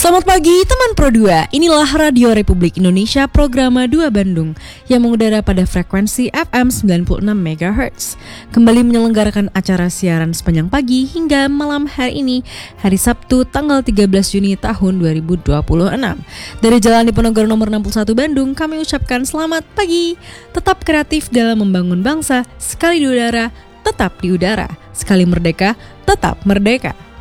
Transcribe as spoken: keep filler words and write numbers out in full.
Selamat pagi teman Pro dua, inilah Radio Republik Indonesia Programa dua Bandung yang mengudara pada frekuensi F M sembilan puluh enam megahertz. Kembali menyelenggarakan acara siaran sepanjang pagi hingga malam hari ini, hari Sabtu tanggal tiga belas Juni tahun dua ribu dua puluh enam. Dari Jalan Diponegoro nomor enam puluh satu Bandung, kami ucapkan selamat pagi. Tetap kreatif dalam membangun bangsa, sekali di udara, tetap di udara, sekali merdeka, tetap merdeka.